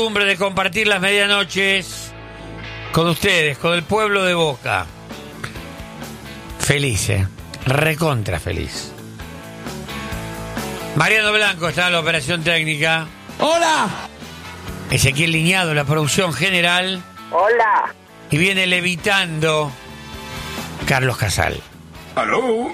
De compartir las medianoches con ustedes, con el pueblo de Boca. Feliz, recontra feliz. Mariano Blanco está en la operación técnica. ¡Hola! Ezequiel Liñado, la producción general. Hola. Y viene levitando Carlos Casal. ¡Aló!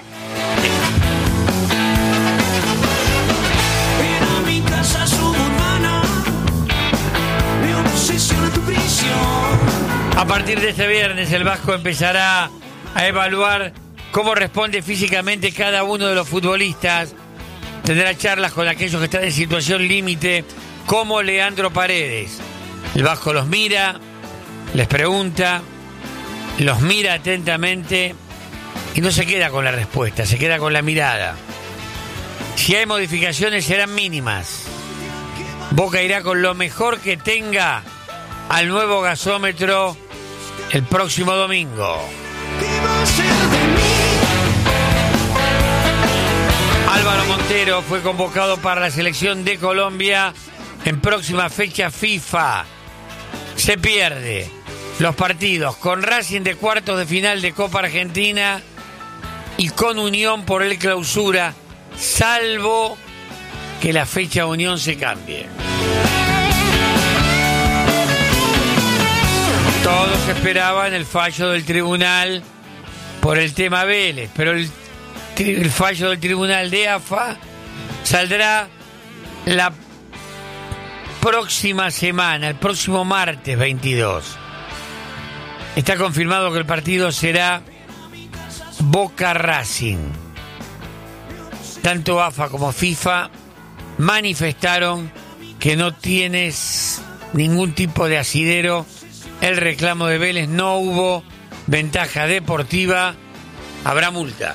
A partir de este viernes el Vasco empezará a evaluar cómo responde físicamente cada uno de los futbolistas. Tendrá charlas con aquellos que están en situación límite, como Leandro Paredes. El Vasco los mira, les pregunta, los mira atentamente y no se queda con la respuesta, se queda con la mirada. Si hay modificaciones serán mínimas. Boca irá con lo mejor que tenga al nuevo gasómetro el próximo domingo. Álvaro Montero fue convocado para la selección de Colombia en próxima fecha FIFA. Se pierde los partidos con Racing de cuartos de final de Copa Argentina y con Unión por el Clausura, salvo que la fecha de Unión se cambie. Todos esperaban el fallo del tribunal por el tema Vélez, pero el fallo del tribunal de AFA saldrá la próxima semana, el próximo martes 22. Está confirmado que el partido será Boca Racing. Tanto AFA como FIFA manifestaron que no tienes ningún tipo de asidero el reclamo de Vélez, no hubo ventaja deportiva, habrá multa.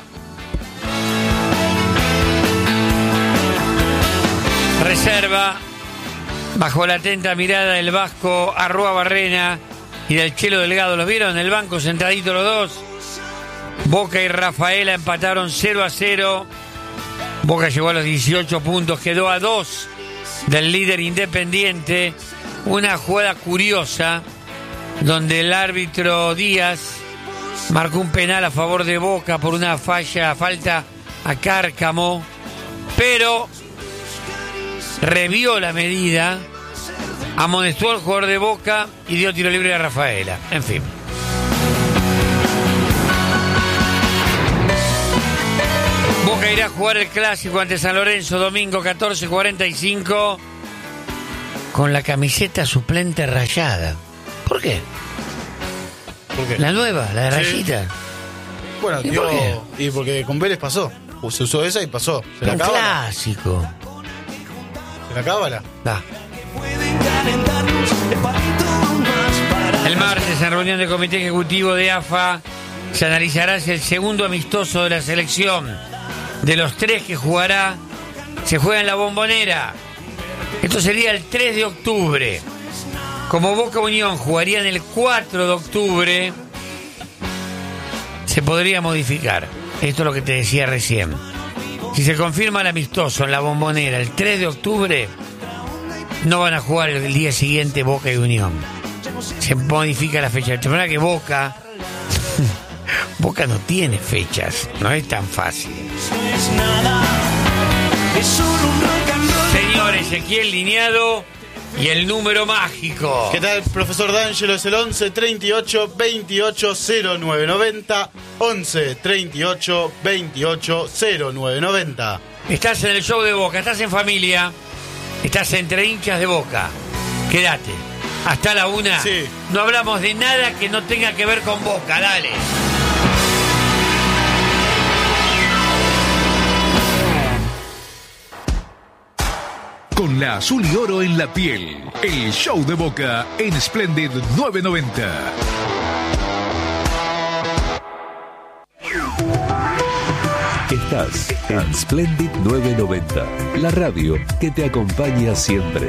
Reserva, bajo la atenta mirada del Vasco Arruabarrena y del Chelo Delgado. ¿Los vieron en el banco sentaditos los dos? Boca y Rafaela empataron 0-0. Boca llegó a los 18 puntos, quedó a 2 del líder Independiente. Una jugada curiosa donde el árbitro Díaz marcó un penal a favor de Boca por una falta a Cárcamo, pero revió la medida, amonestó al jugador de Boca y dio tiro libre a Rafaela. En fin. Boca irá a jugar el clásico ante San Lorenzo domingo 14:45 con la camiseta suplente rayada. ¿Por qué? ¿Por qué? La nueva, la de rayita. Bueno, ¿Y porque con Vélez pasó. Se usó esa y pasó. Se la Un acaba. clásico. Se la acaba. Da. El martes, en reunión del Comité Ejecutivo de AFA, se analizará si el segundo amistoso de la selección, de los 3 que jugará, se juega en la Bombonera. Esto sería el 3 de octubre. Como Boca Unión jugarían el 4 de octubre, se podría modificar. Esto es lo que te decía recién. Si se confirma el amistoso en la Bombonera el 3 de octubre, no van a jugar el día siguiente Boca y Unión. Se modifica la fecha. De manera que Boca no tiene fechas, no es tan fácil. Señor Ezequiel Liñado y el número mágico. ¿Qué tal, profesor D'Angelo? Es el 11 38 28 0990. 11 38 28 0990. Estás en el show de Boca, estás en familia, estás entre hinchas de Boca. Quédate. Hasta la 1. Sí. No hablamos de nada que no tenga que ver con Boca, dale. Con la azul y oro en la piel, el show de Boca en Splendid 990. Estás en Splendid 990, la radio que te acompaña siempre.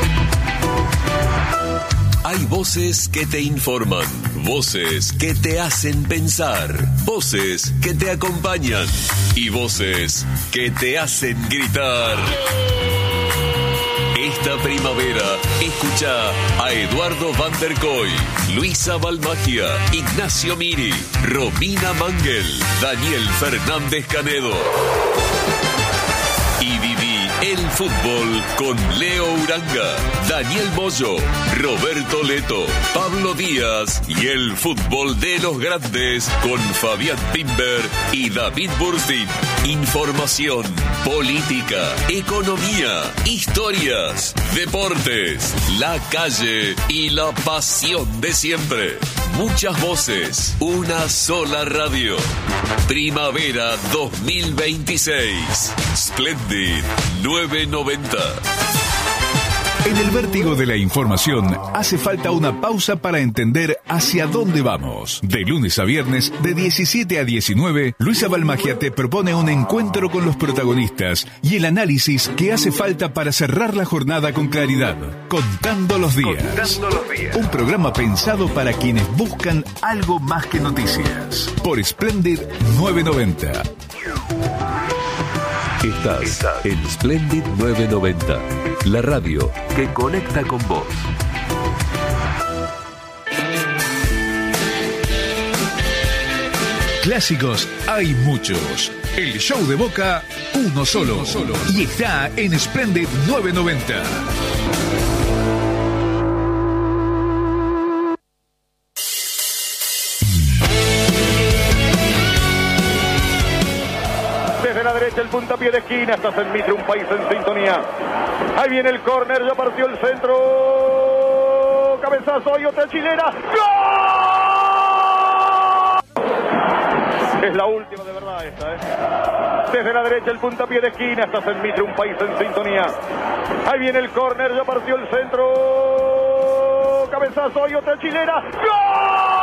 Hay voces que te informan, voces que te hacen pensar, voces que te acompañan y voces que te hacen gritar. esta primavera, escucha a Eduardo Van der Koy, Luisa Balmagia, Ignacio Miri, Romina Mangel, Daniel Fernández Canedo. Y viví el fútbol con Leo Uranga, Daniel Moyo, Roberto Leto, Pablo Díaz y el fútbol de los grandes con Fabián Pimber y David Burstein. Información, política, economía, historias, deportes, la calle y la pasión de siempre. Muchas voces, una sola radio. Primavera 2026. Splendid 990. En el vértigo de la información hace falta una pausa para entender hacia dónde vamos. De lunes a viernes, de 17 a 19, Luisa Balmagia te propone un encuentro con los protagonistas y el análisis que hace falta para cerrar la jornada con claridad. Contando los días. Un programa pensado para quienes buscan algo más que noticias. Por Splendid 990. Estás en Splendid 990, la radio que conecta con vos. Clásicos hay muchos. El show de Boca, uno solo. Y está en Splendid 990. Desde la derecha el puntapié de esquina, estás en Mitre, un país en sintonía. Ahí viene el córner, ya partió el centro. Cabezazo y otra chilena. ¡Gol! Es la última de verdad esta, Desde la derecha el puntapié de esquina, estás en Mitre, un país en sintonía. Ahí viene el córner, ya partió el centro. Cabezazo y otra chilena. ¡Gol!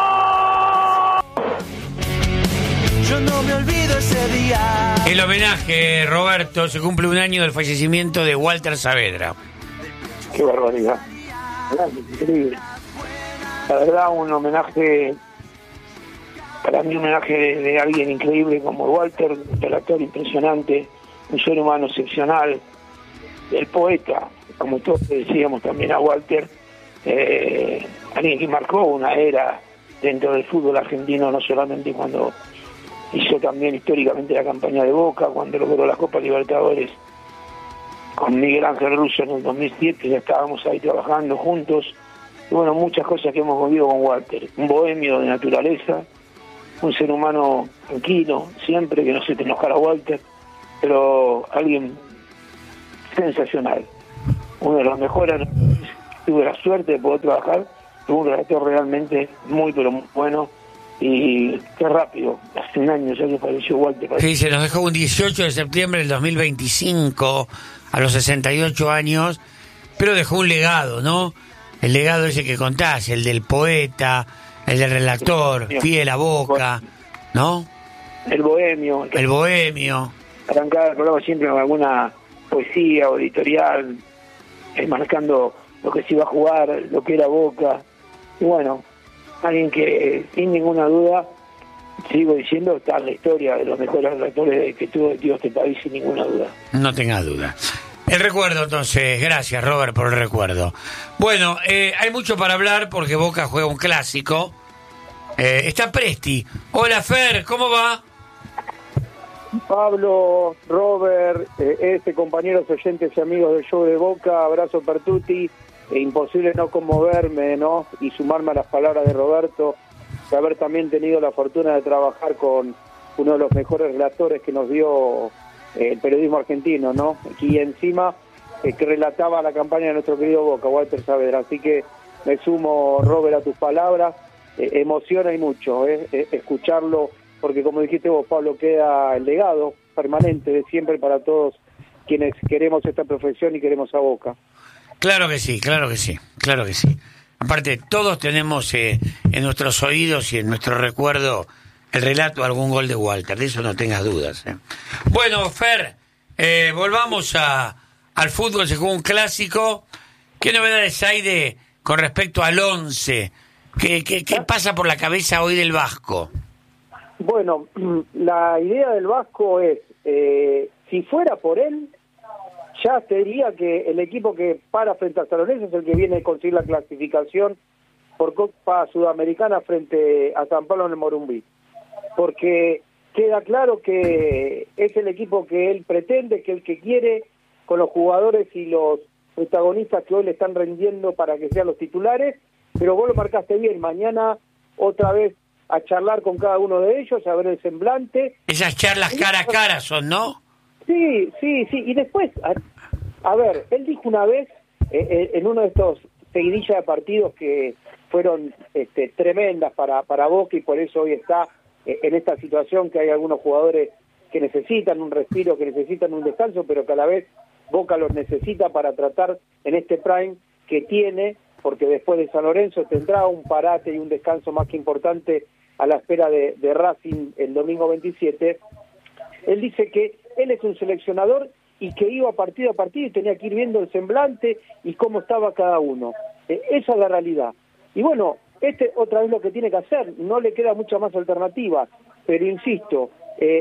Yo no me olvido ese día. El homenaje, Roberto, se cumple un año del fallecimiento de Walter Saavedra. Qué barbaridad. Increíble. La verdad, un homenaje, para mí un homenaje de alguien increíble como Walter, un relator impresionante, un ser humano excepcional, el poeta, como todos decíamos también a Walter, alguien que marcó una era dentro del fútbol argentino, no solamente cuando hizo también históricamente la campaña de Boca, cuando logró la Copa Libertadores con Miguel Ángel Russo en el 2007, ya estábamos ahí trabajando juntos, y bueno, muchas cosas que hemos vivido con Walter, un bohemio de naturaleza, un ser humano tranquilo, siempre que no se te enojara Walter, pero alguien sensacional, uno de los mejores. Tuve la suerte de poder trabajar con un relator realmente muy, pero muy bueno. Y qué rápido, hace un año ya que falleció Walter. Sí, se nos dejó un 18 de septiembre del 2025, a los 68 años, pero dejó un legado, ¿no? El legado ese que contás, el del poeta, el del relator, fiel a Boca, ¿no? El bohemio. El bohemio. Arrancaba el programa siempre con alguna poesía o editorial, marcando lo que se iba a jugar, lo que era Boca. Y bueno, alguien que sin ninguna duda, sigo diciendo, está en la historia de los mejores relatores que tuvo este país, sin ninguna duda. No tenga duda. El recuerdo, entonces, gracias Robert por el recuerdo. Bueno, hay mucho para hablar porque Boca juega un clásico. Está Presti. Hola Fer, ¿cómo va? Pablo, Robert, compañeros oyentes y amigos del show de Boca, abrazo per tutti. Imposible no conmoverme, ¿no? Y sumarme a las palabras de Roberto, de haber también tenido la fortuna de trabajar con uno de los mejores relatores que nos dio el periodismo argentino, ¿no? Y encima que relataba la campaña de nuestro querido Boca, Walter Saavedra. Así que me sumo, Robert, a tus palabras. Emociona y mucho escucharlo, porque como dijiste vos, Pablo, queda el legado permanente de siempre para todos quienes queremos esta profesión y queremos a Boca. Claro que sí, claro que sí, claro que sí. Aparte, todos tenemos en nuestros oídos y en nuestro recuerdo el relato de algún gol de Walter, de eso no tengas dudas. Bueno, Fer, volvamos al fútbol, se jugó un clásico. ¿Qué novedades hay con respecto al 11? ¿Qué pasa por la cabeza hoy del Vasco? Bueno, la idea del Vasco es, si fuera por él, ya te diría que el equipo que para frente a San Lorenzo es el que viene a conseguir la clasificación por Copa Sudamericana frente a San Pablo en el Morumbí. Porque queda claro que es el equipo que él pretende, que el que quiere, con los jugadores y los protagonistas que hoy le están rendiendo para que sean los titulares, pero vos lo marcaste bien, mañana otra vez a charlar con cada uno de ellos, a ver el semblante. Esas charlas cara a cara son, ¿no? Sí, y después, a ver, él dijo una vez, en uno de estos seguidillas de partidos que fueron tremendas para Boca, y por eso hoy está en esta situación, que hay algunos jugadores que necesitan un respiro, que necesitan un descanso, pero que a la vez Boca los necesita para tratar en este prime que tiene, porque después de San Lorenzo tendrá un parate y un descanso más que importante a la espera de Racing el domingo 27. Él dice que él es un seleccionador y que iba partido a partido y tenía que ir viendo el semblante y cómo estaba cada uno. Esa es la realidad. Y bueno, otra vez lo que tiene que hacer, no le queda mucha más alternativa, pero insisto,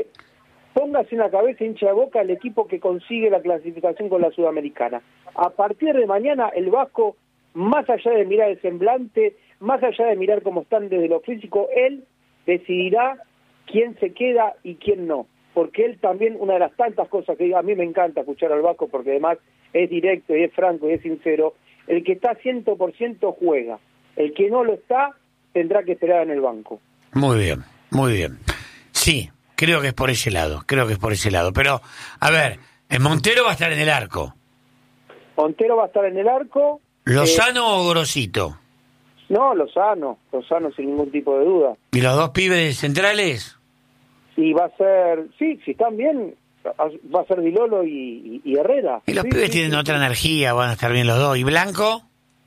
póngase en la cabeza, hincha de Boca, el equipo que consigue la clasificación con la Sudamericana. A partir de mañana, el Vasco, más allá de mirar el semblante, más allá de mirar cómo están desde lo físico, él decidirá quién se queda y quién no. Porque él también, una de las tantas cosas que a mí me encanta escuchar al Vasco, porque además es directo y es franco y es sincero, el que está 100% juega. El que no lo está, tendrá que esperar en el banco. Muy bien, muy bien. Sí, creo que es por ese lado, Pero, a ver, Montero va a estar en el arco. Montero va a estar en el arco. ¿Lozano o Grosito? No, Lozano sin ningún tipo de duda. ¿Y los dos pibes centrales? Y va a ser, sí, si están bien, va a ser Dilolo y Herrera. Y los pibes tienen otra energía, van a estar bien los dos. ¿Y Blanco?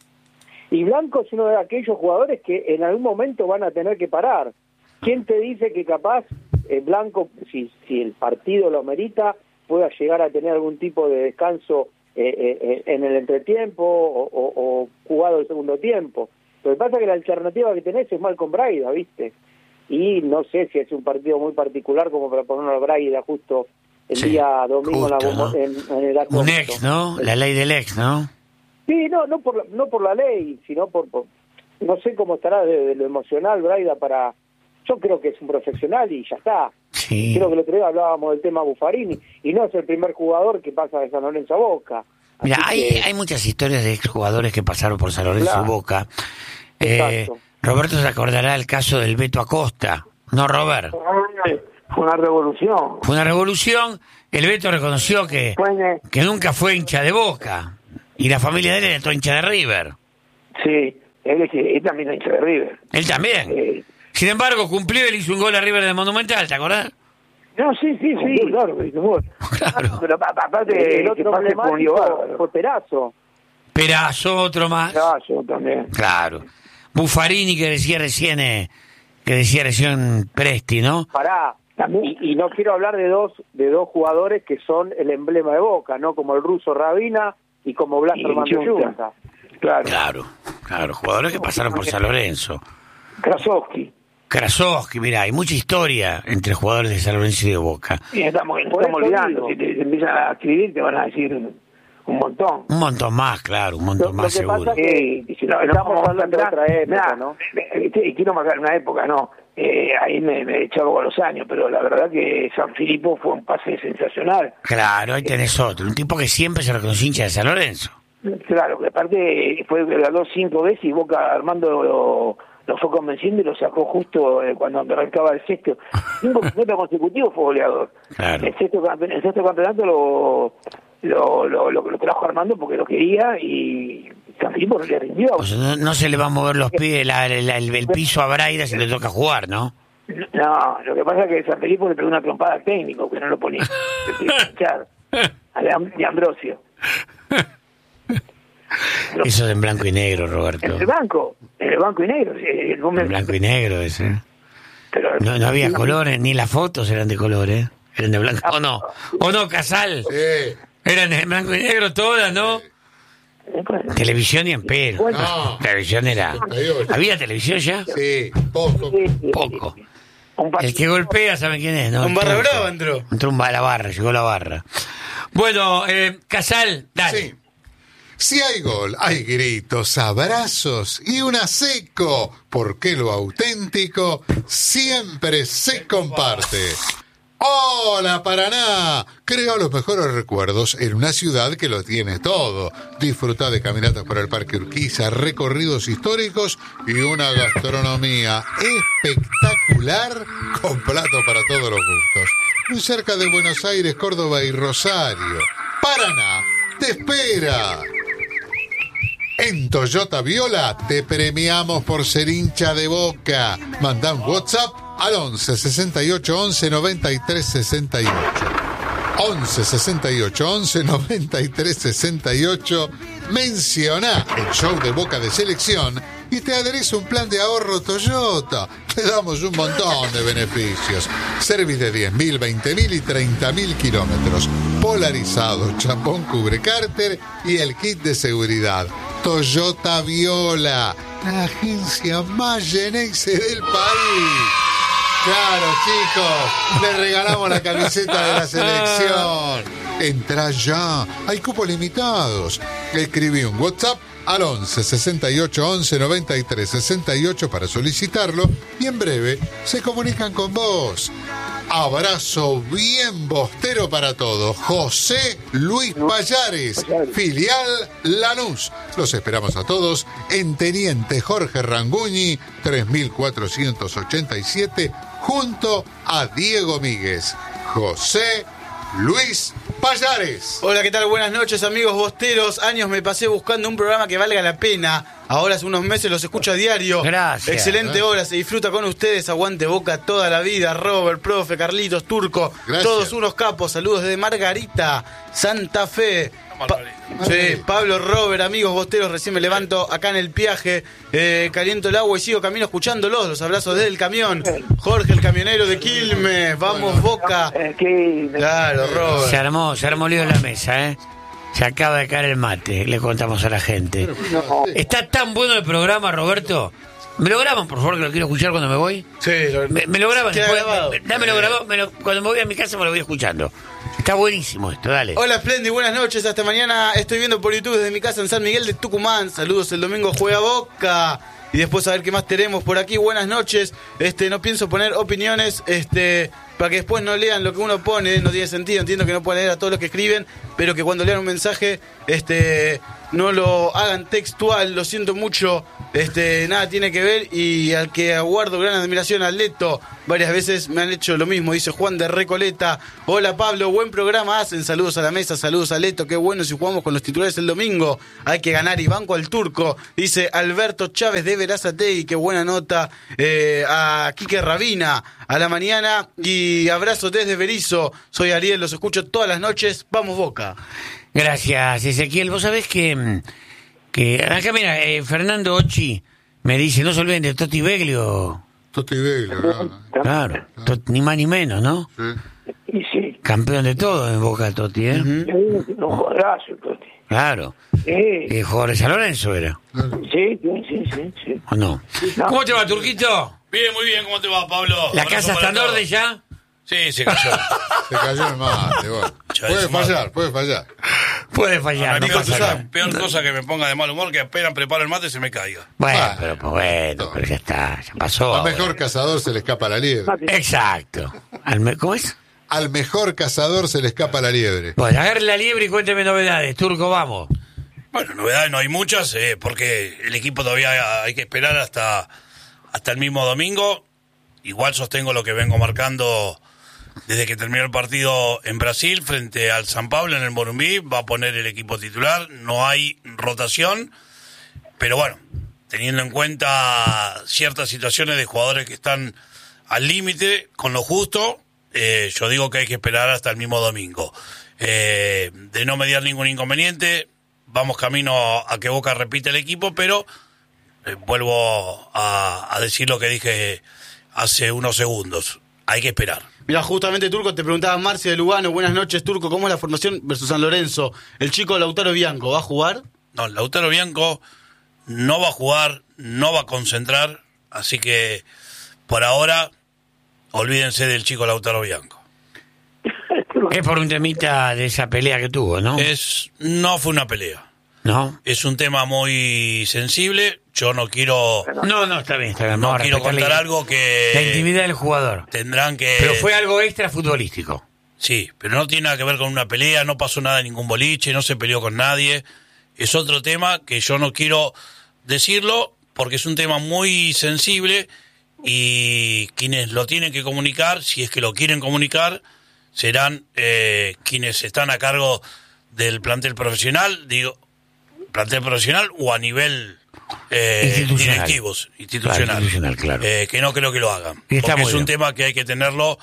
Y Blanco es uno de aquellos jugadores que en algún momento van a tener que parar. ¿Quién te dice que capaz Blanco, si el partido lo merita, pueda llegar a tener algún tipo de descanso en el entretiempo o jugado el segundo tiempo? Lo que pasa es que la alternativa que tenés es Malcolm Braida, ¿viste? Y no sé si es un partido muy particular como para ponerlo a Braida justo el día domingo justo, ¿no? en el acto. Un ex, ¿no? La ley del ex, ¿no? Sí, no por la ley, sino por no sé cómo estará de lo emocional Braida para... Yo creo que es un profesional y ya está. Sí. Creo que el otro día hablábamos del tema Buffarini y no es el primer jugador que pasa de San Lorenzo a Boca. Mira, hay muchas historias de exjugadores que pasaron por San Lorenzo y Boca. Roberto se acordará el caso del Beto Acosta, ¿no, Robert? Fue una revolución. Fue una revolución. El Beto reconoció que nunca fue hincha de Boca. Y la familia de él era toda hincha de River. Sí, él también es hincha de River. Él también. Sin embargo, cumplió, él hizo un gol a River del Monumental, ¿te acordás? No, sí, claro, claro. Pero aparte, el otro emblemático fue Perazo. Perazo, otro más. Perazo también. Claro. Buffarini, que decía recién Presti, ¿no? Pará. Y no quiero hablar de dos jugadores que son el emblema de Boca, ¿no? Como el ruso Rabina y como Blas Armando Yunta. Claro, jugadores que pasaron por San Lorenzo. Krasowski, mirá, hay mucha historia entre jugadores de San Lorenzo y de Boca. Sí, estamos olvidando, si te empiezan a escribir te van a decir un montón. Un montón más, claro, un montón más seguro. Lo que pasa es que estamos hablando de otra época, ¿no? Y quiero marcar una época, ¿no? Ahí me echaba con los años, pero la verdad que San Filipo fue un pase sensacional. Claro, ahí tenés otro, un tipo que siempre se reconoció hincha de San Lorenzo. Claro, que aparte ganó 5 veces y Boca Armando lo fue convenciendo y lo sacó justo cuando arrancaba el sexto. 5 campeonatos consecutivos fue goleador. Claro. El sexto campeonato lo trajo Armando porque lo quería y San Filipo no le rindió. Pues no se le va a mover los pies, el piso a Braida si le toca jugar, ¿no? No, lo que pasa es que San Filipo le pegó una trompada al técnico que no lo ponía. De Ambrosio. Eso es en blanco y negro, Roberto. En el banco y negro. En blanco y negro ese. Pero no había colores, ni las fotos eran de colores. Eran de blanco. ¿O no, Casal? Sí. Eran de blanco y negro todas, ¿no? Televisión y en pelo. No. Televisión era... ¿Había televisión ya? Sí, poco. El que golpea, ¿saben quién es? ¿No? Un barra brava entró. Entró la barra, llegó la barra. Bueno, Casal, dale. Sí. Si hay gol, hay gritos, abrazos y un seco, porque lo auténtico siempre se comparte. ¡Hola, Paraná! Creo los mejores recuerdos en una ciudad que lo tiene todo. Disfruta de caminatas por el Parque Urquiza, recorridos históricos y una gastronomía espectacular con platos para todos los gustos. Muy cerca de Buenos Aires, Córdoba y Rosario. Paraná te espera. En Toyota Viola te premiamos por ser hincha de Boca. Mandá un WhatsApp al 11 68 11 93 68. 11 68 11 93 68. Mencioná el show de Boca de Selección y te adherís a un plan de ahorro Toyota. Te damos un montón de beneficios. Service de 10.000, 20.000 y 30.000 kilómetros. Polarizado, chapón cubre cárter y el kit de seguridad. Toyota Viola, la agencia más Geneise del país. Claro, chicos, le regalamos la camiseta de la selección. Entrá ya, hay cupos limitados. Escribí un WhatsApp al 11 68 11 93 68 para solicitarlo y en breve se comunican con vos. Abrazo bien bostero para todos. José Luis Payares, filial Lanús. Los esperamos a todos en Teniente Jorge Ranguñi, 3487, junto a Diego Míguez. José Luis Payares. Hola, ¿qué tal? Buenas noches, amigos bosteros. Años me pasé buscando un programa que valga la pena. Ahora hace unos meses los escucho a diario. Gracias. Excelente hora, se disfruta con ustedes. Aguante Boca toda la vida. Robert, profe, Carlitos, Turco. Gracias. Todos unos capos. Saludos desde Margarita, Santa Fe. Sí, Pablo, Robert, amigos bosteros, recién me levanto acá en el Piaje, caliento el agua y sigo camino escuchándolos. Los abrazos desde el camión. Jorge, el camionero de Quilmes. Vamos, Boca. Claro, Robert. Se armó lío en la mesa, ¿eh? Se acaba de caer el mate, le contamos a la gente. Está tan bueno el programa, Roberto. ¿Me lo graban, por favor, que lo quiero escuchar cuando me voy? Sí, me lo graban. Queda grabado. Dámelo grabado. Cuando me voy a mi casa me lo voy escuchando. Está buenísimo esto, dale. Hola, Splendy, buenas noches. Hasta mañana estoy viendo por YouTube desde mi casa en San Miguel de Tucumán. Saludos, el domingo juega Boca. Y después a ver qué más tenemos por aquí. Buenas noches. No pienso poner opiniones, para que después no lean lo que uno pone. No tiene sentido. Entiendo que no pueden leer a todos los que escriben, pero que cuando lean un mensaje, no lo hagan textual. Lo siento mucho. Nada tiene que ver. Y al que aguardo gran admiración, a Leto. Varias veces me han hecho lo mismo, dice Juan de Recoleta. Hola, Pablo, buen programa hacen. Saludos a la mesa, saludos a Leto. Qué bueno si jugamos con los titulares el domingo. Hay que ganar y banco al Turco. Dice Alberto Chávez de Verazategui. Qué buena nota. A Quique Rabina, a la mañana. Y abrazo desde Berizo. Soy Ariel, los escucho todas las noches. Vamos, Boca. Gracias, Ezequiel. Vos sabés que acá, mira, Fernando Ochi me dice, no se olviden de Totti Beglio. Totti Beglio, claro. Ni más ni menos, ¿no? Sí. Y sí. Campeón de todo en Boca, Totti, ¿eh? Un jugadorazo, Totti. Claro. Sí. Jugador de San Lorenzo era. Sí. ¿O no? ¿Cómo te va, Turquito? Bien, muy bien. ¿Cómo te va, Pablo? ¿La Abrazo casa está en para orden todos. ya? Sí, se cayó. Se cayó el mate, bueno. Puede fallar. Puede fallar, no pasa nada. Peor cosa que me ponga de mal humor, que apenas preparo el mate se me caiga. Bueno, pero ya está, ya pasó. Al mejor cazador se le escapa la liebre. Exacto. ¿Cómo es? Al mejor cazador se le escapa la liebre. Bueno, agarre la liebre y cuénteme novedades. Turco, vamos. Bueno, novedades no hay muchas, porque el equipo todavía hay que esperar hasta el mismo domingo. Igual sostengo lo que vengo marcando desde que terminó el partido en Brasil frente al San Pablo en el Morumbi. Va a poner el equipo titular, no hay rotación, pero bueno, teniendo en cuenta ciertas situaciones de jugadores que están al límite con lo justo, yo digo que hay que esperar hasta el mismo domingo. De no mediar ningún inconveniente, vamos camino a que Boca repita el equipo, pero vuelvo a decir lo que dije hace unos segundos. Hay que esperar. Mira, justamente, Turco, te preguntaba Marcia de Lugano. Buenas noches, Turco. ¿Cómo es la formación versus San Lorenzo? El chico Lautaro Bianco, ¿va a jugar? No, Lautaro Bianco no va a jugar, no va a concentrar. Así que, por ahora, olvídense del chico Lautaro Bianco. Es por un temita de esa pelea que tuvo, ¿no? No fue una pelea. ¿No? Es un tema muy sensible. Yo no quiero... No, está bien. No quiero contar algo que... La intimidad del jugador. Tendrán que... Pero fue algo extra futbolístico. Sí, pero no tiene nada que ver con una pelea, no pasó nada en ningún boliche, no se peleó con nadie. Es otro tema que yo no quiero decirlo porque es un tema muy sensible y quienes lo tienen que comunicar, si es que lo quieren comunicar, serán quienes están a cargo del plantel profesional, plantel profesional o a nivel directivos, institucional, claro. Que no creo que lo hagan. Porque es un tema que hay que tenerlo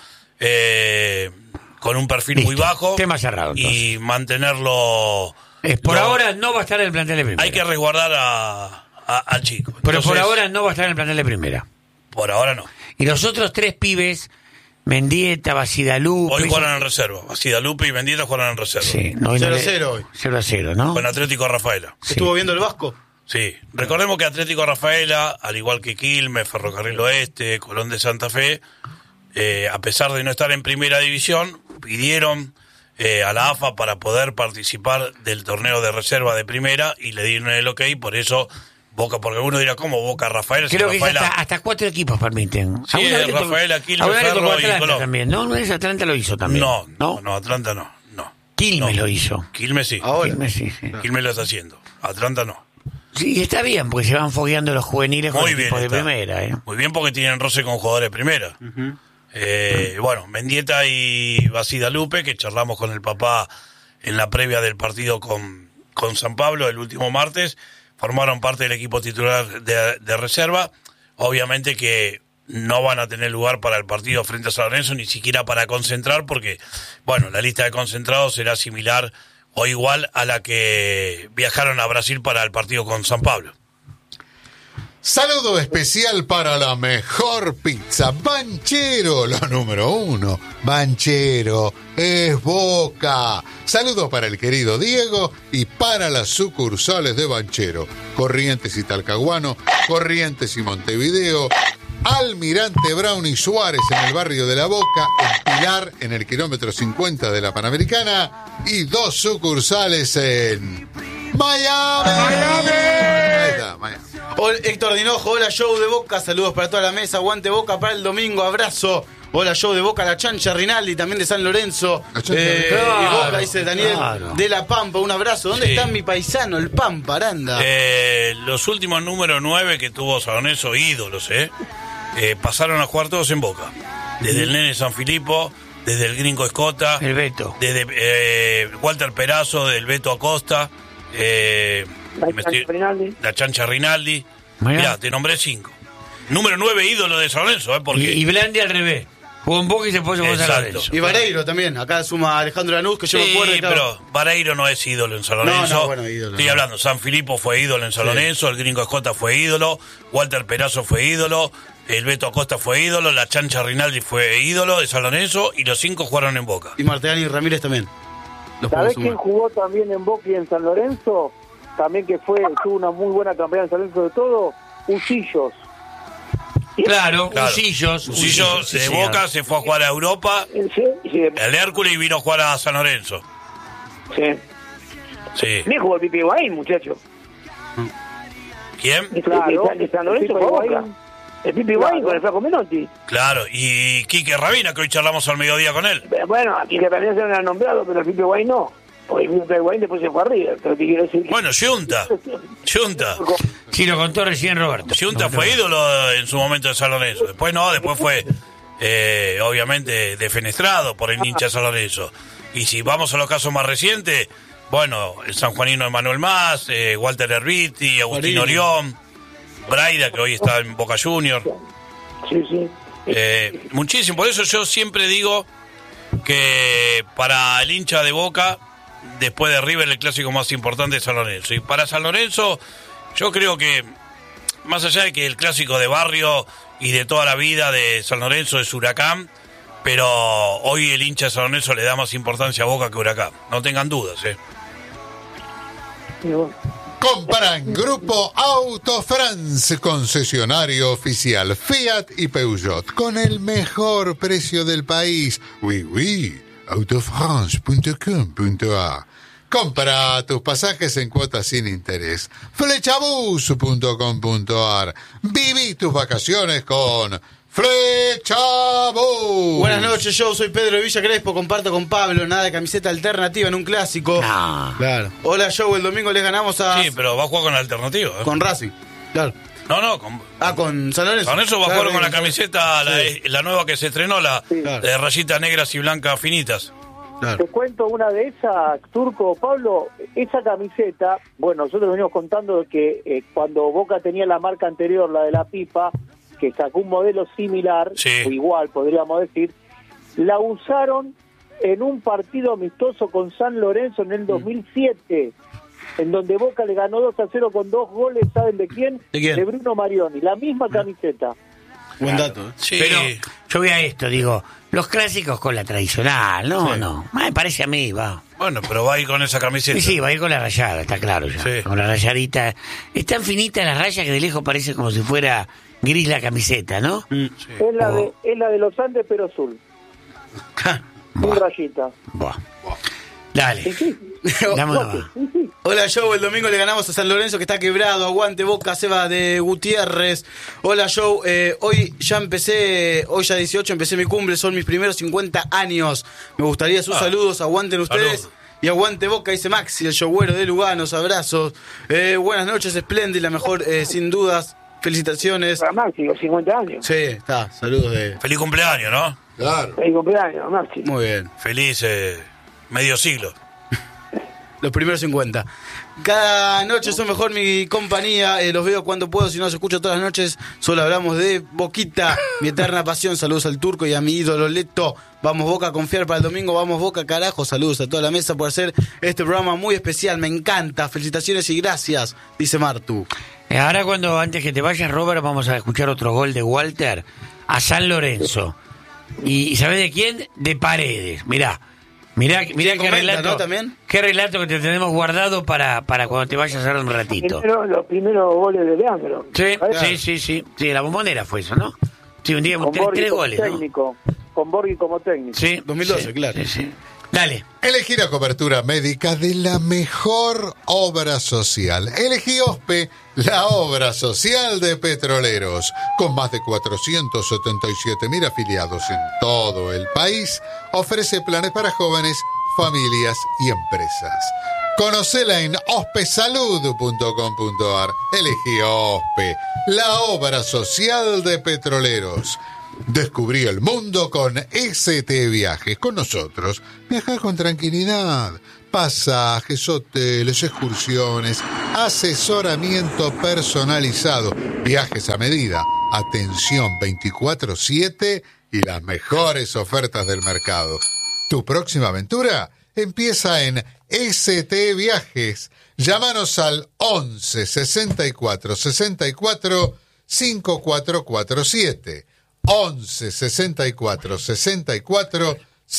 con un perfil muy bajo. Tema cerrado, entonces. Y mantenerlo... Por ahora no va a estar en el plantel de primera. Hay que resguardar al chico. Pero Entonces, por ahora no va a estar en el plantel de primera. Por ahora no. Y los otros 3 pibes, Mendieta, Basidalupe... Hoy juegan en reserva. Basidalupe y Mendieta juegan en reserva. Sí, 0-0 hoy. 0-0, ¿no? Con Atlético Rafaela. Sí. ¿Estuvo viendo el Vasco? Sí. Recordemos que Atlético Rafaela, al igual que Quilmes, Ferrocarril Oeste, Colón de Santa Fe, a pesar de no estar en primera división, pidieron a la AFA para poder participar del torneo de reserva de primera y le dieron el ok, por eso Boca, porque uno dirá, ¿cómo Boca, Rafaela? Creo que Rafaela... hasta 4 equipos permiten. Sí, Rafaela, Quilmes, Ferro y Colón. También, ¿no? Atlanta lo hizo también. No, Atlanta no. Quilmes lo hizo. Quilmes sí. Ahora. Quilmes sí. Quilmes lo está haciendo. Atlanta no. Sí, está bien, porque se van fogueando los juveniles con equipos de primera. Muy bien, porque tienen roce con jugadores de primera. Bueno, Mendieta y Basidalupe, que charlamos con el papá en la previa del partido con San Pablo el último martes, formaron parte del equipo titular de reserva. Obviamente que no van a tener lugar para el partido frente a San Lorenzo, ni siquiera para concentrar, porque, bueno, la lista de concentrados será similar o igual a la que viajaron a Brasil para el partido con San Pablo. Saludo especial para la mejor pizza, Banchero, lo número 1. Banchero es Boca. Saludo para el querido Diego y para las sucursales de Banchero, Corrientes y Talcahuano, Corrientes y Montevideo, Almirante Brown y Suárez en el barrio de La Boca, en Pilar en el kilómetro 50 de la Panamericana y 2 sucursales en Miami. Ahí está, Miami. Hola, Héctor Dinojo, hola show de Boca, saludos para toda la mesa, aguante Boca para el domingo, abrazo. Hola show de Boca, la Chancha Rinaldi, también de San Lorenzo. Y Boca, dice Daniel de La Pampa, un abrazo. ¿Dónde está mi paisano, el Pampa, Aranda? Los últimos números 9 que tuvo San Lorenzo, ídolos, pasaron a jugar todos en Boca. Desde el Nene San Filipo, desde el Gringo Escota, el Beto, desde Walter Perazo, del Beto Acosta, la Chancha Rinaldi. Mirá, te nombré 5. Número 9, ídolo de San Lorenzo, porque... Y Blandi al revés. Jugó un poco y se puso a San Lorenzo. Y Vareiro también, acá suma Alejandro Lanús, que yo me acuerdo. Sí, pero Vareiro no es ídolo en San Lorenzo. No, bueno, ídolo. Estoy hablando, San Filipo fue ídolo en San Lorenzo, el Gringo Escota fue ídolo, Walter Perazo fue ídolo, el Beto Acosta fue ídolo, la Chancha Rinaldi fue ídolo de San Lorenzo y los 5 jugaron en Boca. Y Martegani y Ramírez también. ¿Sabés quién jugó también en Boca y en San Lorenzo? También que tuvo una muy buena campaña en San Lorenzo de todo, Usillos. Claro. Usillos de Boca se fue a jugar a Europa. Sí. El Hércules, y vino a jugar a San Lorenzo. Sí. Me jugó el Pipi Higuaín, muchacho. ¿Quién? Claro, de San Lorenzo fue Boca. El Pipi Higuaín con el Flaco Menotti. Claro, y Quique Rabina, que hoy charlamos al mediodía con él. Bueno, a Quique Rabina se lo han nombrado, pero el Pipi Higuaín no. Porque el Pipi Higuaín después se fue arriba. Pero te quiero decir... Bueno, Junta. Sí, lo contó recién Roberto. Junta fue ídolo en su momento de San Lorenzo. Después fue obviamente defenestrado por el hincha de San Lorenzo. Y si vamos a los casos más recientes, bueno, el sanjuanino Emanuel Mas, Walter Herbiti, Agustín Orión, Braida, que hoy está en Boca Junior. Sí. Muchísimo. Por eso yo siempre digo que para el hincha de Boca, después de River, el clásico más importante es San Lorenzo. Y para San Lorenzo, yo creo que, más allá de que el clásico de barrio y de toda la vida de San Lorenzo es Huracán, pero hoy el hincha de San Lorenzo le da más importancia a Boca que Huracán. No tengan dudas, Compra en Grupo Auto France, concesionario oficial Fiat y Peugeot, con el mejor precio del país. Oui. autofrance.com.ar. Compra tus pasajes en cuotas sin interés. Flechabus.com.ar. Viví tus vacaciones con Flechabus. Buenas noches, yo soy Pedro de Villa Crespo, comparto con Pablo, nada de camiseta alternativa en un clásico. No. Claro. Hola, Joe, el domingo les ganamos a... Sí, pero va a jugar con la alternativa. Con Racing, claro. No, con San Lorenzo. Con eso va a claro, jugar con la camiseta, sí. la nueva que se estrenó, de rayitas negras y blancas finitas. Claro. Te cuento una de esas, Turco, Pablo, esa camiseta, bueno, nosotros venimos contando que cuando Boca tenía la marca anterior, la de la pipa, que sacó un modelo similar, o igual podríamos decir, la usaron en un partido amistoso con San Lorenzo en el 2007, en donde Boca le ganó 2-0 con 2 goles, ¿saben de quién? ¿De quién? De Bruno Marioni, la misma camiseta. Buen dato. Sí. Pero yo voy a esto, digo, los clásicos con la tradicional, no. Me parece a mí, va. Bueno, pero va a ir con esa camiseta. Sí, va a ir con la rayada, está claro ya. Sí. Con la rayadita. Es tan finita la raya que de lejos parece como si fuera gris la camiseta, ¿no? Es la de los Andes, pero azul. Sin rayita. Buah. Dale. Dame una más. Hola, Joe, el domingo le ganamos a San Lorenzo que está quebrado. Aguante Boca, Seba de Gutiérrez. Hola, Joe, hoy ya 18 empecé mi cumple, son mis primeros 50 años. Me gustaría sus saludos, aguanten ustedes. Salud. Y aguante Boca, dice Maxi, el showero de Luganos, abrazos. Buenas noches, Splendid, la mejor, sin dudas. Felicitaciones. Para Maxi, los 50 años. Sí, está, saludos de... Feliz cumpleaños, ¿no? Claro. Feliz cumpleaños, Maxi. Muy bien. Feliz medio siglo. Los primeros 50. Cada noche son mejor mi compañía. Los veo cuando puedo, si no los escucho todas las noches. Solo hablamos de Boquita, mi eterna pasión. Saludos al Turco y a mi ídolo Leto. Vamos Boca a confiar para el domingo. Vamos Boca, carajo. Saludos a toda la mesa por hacer este programa muy especial. Me encanta. Felicitaciones y gracias, dice Martu. Ahora antes que te vayas, Robert, vamos a escuchar otro gol de Walter a San Lorenzo. ¿Y sabés de quién? De Paredes. Mirá qué relato, ¿no? ¿También? Qué relato que te tenemos guardado para cuando te vayas a hacer un ratito. Los primeros goles de Leandro. Sí, la Bombonera fue eso, ¿no? Sí, un día Con 3 goles, técnico, ¿no? Con Borghi como técnico. Sí, 2012, claro. Sí. Dale. Elegí la cobertura médica de la mejor obra social. Elegí OSPE, la obra social de Petroleros. Con más de 477.000 afiliados en todo el país, ofrece planes para jóvenes, familias y empresas. Conocela en ospesalud.com.ar. Elegí OSPE, la obra social de Petroleros. Descubrí el mundo con ST Viajes. Con nosotros viaja con tranquilidad. Pasajes, hoteles, excursiones, asesoramiento personalizado, viajes a medida, atención 24/7 y las mejores ofertas del mercado. Tu próxima aventura empieza en ST Viajes. Llámanos al 11 64 64 5447. 11 64 64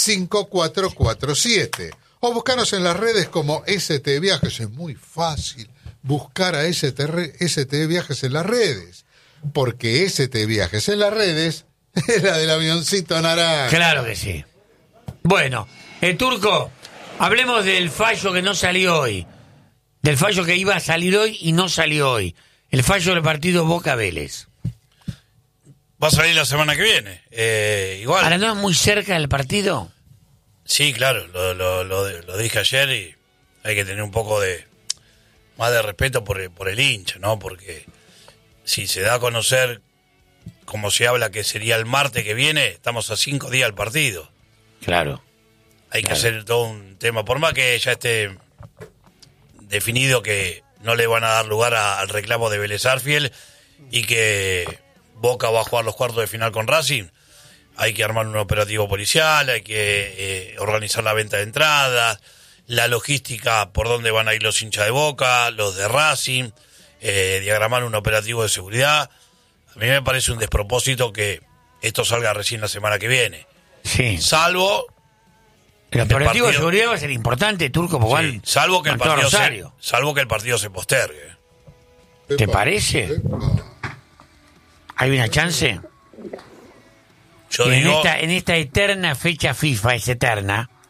5447. O buscanos en las redes como ST Viajes. Es muy fácil buscar a ST Viajes en las redes. Porque ST Viajes en las redes es la del avioncito naranja. Claro que sí. Bueno, Turco, hablemos del fallo que no salió hoy. Del fallo que iba a salir hoy y no salió hoy. El fallo del partido Boca Vélez. Va a salir la semana que viene. Igual. ¿Ahora no es muy cerca del partido? Sí, claro, lo dije ayer y hay que tener un poco más de respeto por el hincha, ¿no? Porque si se da a conocer, como se habla que sería el martes que viene, estamos a 5 días del partido. Claro. Hay que hacer todo un tema, por más que ya esté definido que no le van a dar lugar al reclamo de Vélez Sarsfield y que Boca va a jugar los cuartos de final con Racing. Hay que armar un operativo policial, hay que organizar la venta de entradas, la logística por dónde van a ir los hinchas de Boca, los de Racing, diagramar un operativo de seguridad. A mí me parece un despropósito que esto salga recién la semana que viene. Sí. Salvo... El operativo de seguridad va a ser importante, Turco, porque sí, salvo que el partido se postergue. ¿Te parece? ¿Hay una chance? Yo digo, en esta eterna fecha FIFA, es eterna,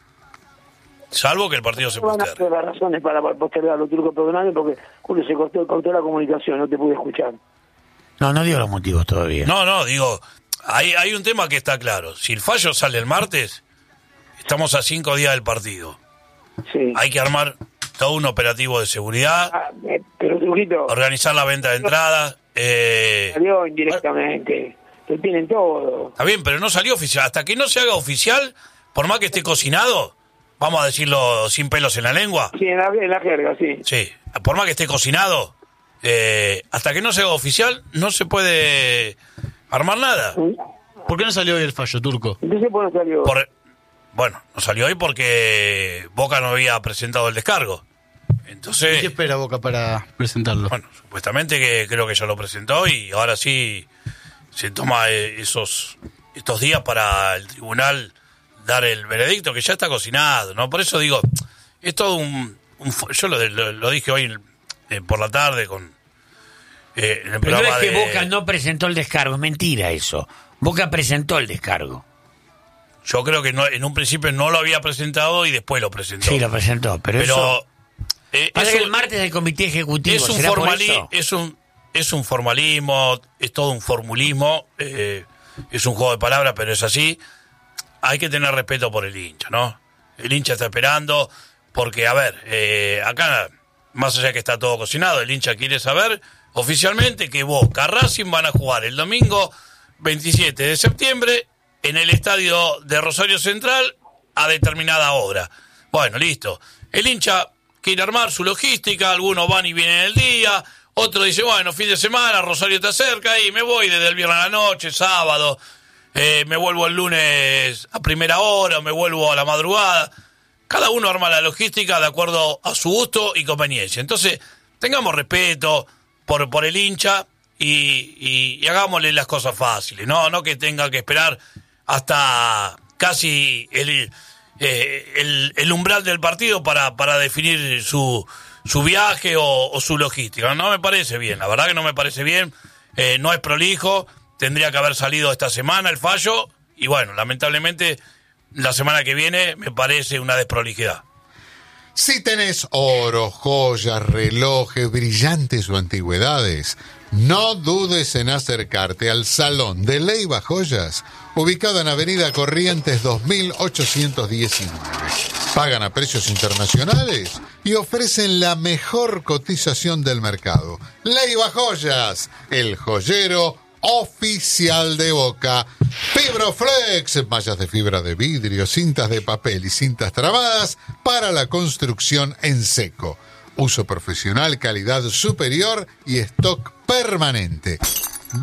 salvo que el partido se No van a postergue. ser las razones para postergarlo, Turco, perdóname, porque Julio se cortó la comunicación, no te pude escuchar. No dio los motivos todavía. No, digo, hay un tema que está claro. Si el fallo sale el martes, estamos a 5 días del partido. Sí. Hay que armar todo un operativo de seguridad, Pero Turquito, organizar la venta de entradas. salió indirectamente, lo tienen todo. Está bien, pero no salió oficial. Hasta que no se haga oficial, por más que esté cocinado, vamos a decirlo sin pelos en la lengua. Sí, en la jerga, sí. Sí, por más que esté cocinado, hasta que no se haga oficial, no se puede armar nada. ¿Por qué no salió hoy el fallo, Turco? Entonces, ¿por qué no salió? Bueno, no salió hoy porque Boca no había presentado el descargo. Entonces, ¿Qué espera Boca para presentarlo? bueno, supuestamente que creo que ya lo presentó y ahora sí se toma estos días para el tribunal dar el veredicto, que ya está cocinado, ¿no? Por eso digo, es todo yo lo dije hoy por la tarde en el Pero no programa es que Boca no presentó el descargo, es mentira eso. Boca presentó el descargo. Yo creo que en un principio no lo había presentado y después lo presentó. Sí, lo presentó, pero eso... es el martes del comité ejecutivo, es un ¿será por eso? es un formalismo, es todo un formulismo, es un juego de palabras, pero es así. Hay que tener respeto por el hincha, ¿no? El hincha está esperando, porque, a ver, acá, más allá de que está todo cocinado, el hincha quiere saber oficialmente que Boca, Racing van a jugar el domingo 27 de septiembre en el estadio de Rosario Central a determinada hora. Bueno, listo. El hincha quiere armar su logística, algunos van y vienen el día, otro dice, bueno, fin de semana, Rosario está cerca y me voy desde el viernes a la noche, sábado, me vuelvo el lunes a primera hora, me vuelvo a la madrugada. Cada uno arma la logística de acuerdo a su gusto y conveniencia. Entonces, tengamos respeto por el hincha y hagámosle las cosas fáciles, no que tenga que esperar hasta casi el umbral del partido para definir su viaje o su logística. No me parece bien, la verdad que no me parece bien, no es prolijo, tendría que haber salido esta semana el fallo y bueno, lamentablemente la semana que viene me parece una desprolijidad. Si tenés oro, joyas, relojes, brillantes o antigüedades, no dudes en acercarte al Salón de Leiva Joyas, ubicado en Avenida Corrientes 2819. Pagan a precios internacionales y ofrecen la mejor cotización del mercado. Leiva Joyas, el joyero oficial de Boca. Fibroflex, mallas de fibra de vidrio, cintas de papel y cintas trabadas para la construcción en seco. Uso profesional, calidad superior y stock permanente.